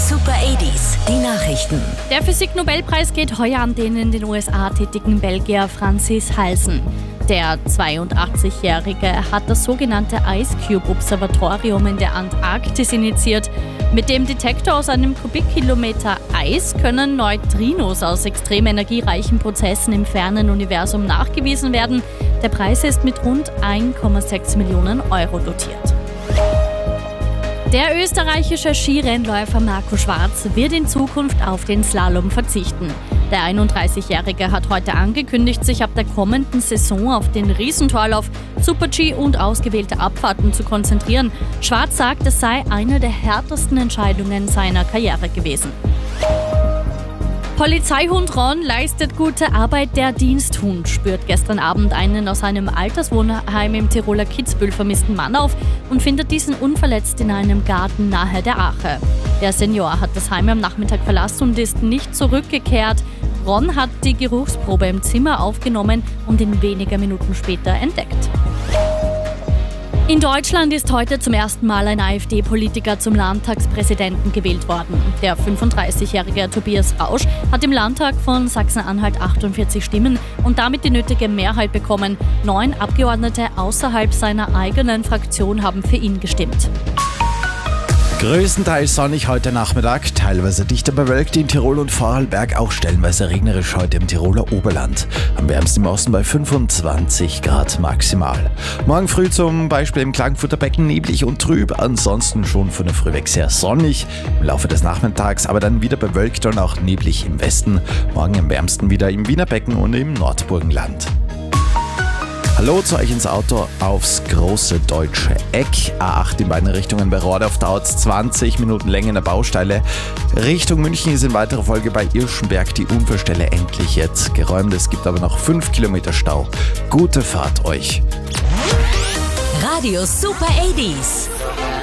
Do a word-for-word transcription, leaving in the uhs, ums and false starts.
Super achtziger, die Nachrichten. Der Physik-Nobelpreis geht heuer an den in den U S A tätigen Belgier Francis Halsen. Der zweiundachtzigjährige hat das sogenannte Ice Cube Observatorium in der Antarktis initiiert. Mit dem Detektor aus einem Kubikkilometer Eis können Neutrinos aus extrem energiereichen Prozessen im fernen Universum nachgewiesen werden. Der Preis ist mit rund eins Komma sechs Millionen Euro dotiert. Der österreichische Skirennläufer Marco Schwarz wird in Zukunft auf den Slalom verzichten. Der einunddreißigjährige hat heute angekündigt, sich ab der kommenden Saison auf den Riesentorlauf, Super-G und ausgewählte Abfahrten zu konzentrieren. Schwarz sagt, es sei eine der härtesten Entscheidungen seiner Karriere gewesen. Polizeihund Ron leistet gute Arbeit. Der Diensthund spürt gestern Abend einen aus einem Alterswohnheim im Tiroler Kitzbühel vermissten Mann auf und findet diesen unverletzt in einem Garten nahe der Ache. Der Senior hat das Heim am Nachmittag verlassen und ist nicht zurückgekehrt. Ron hat die Geruchsprobe im Zimmer aufgenommen und ihn wenige Minuten später entdeckt. In Deutschland ist heute zum ersten Mal ein AfD-Politiker zum Landtagspräsidenten gewählt worden. Der fünfunddreißigjährige Tobias Rausch hat im Landtag von Sachsen-Anhalt achtundvierzig Stimmen und damit die nötige Mehrheit bekommen. Neun Abgeordnete außerhalb seiner eigenen Fraktion haben für ihn gestimmt. Größtenteils sonnig heute Nachmittag, teilweise dichter bewölkt in Tirol und Vorarlberg, auch stellenweise regnerisch heute im Tiroler Oberland. Am wärmsten im Osten bei fünfundzwanzig Grad maximal. Morgen früh zum Beispiel im Klagenfurter Becken neblig und trüb, ansonsten schon von der Früh weg sehr sonnig. Im Laufe des Nachmittags aber dann wieder bewölkt und auch neblig im Westen. Morgen am wärmsten wieder im Wiener Becken und im Nordburgenland. Hallo zu euch ins Auto aufs große deutsche Eck. A acht in beiden Richtungen bei Rordorf dauert es zwanzig Minuten länger in der Baustelle. Richtung München ist in weiterer Folge bei Irschenberg die Unfallstelle endlich jetzt geräumt. Es gibt aber noch fünf Kilometer Stau. Gute Fahrt euch. Radio Super achtziger.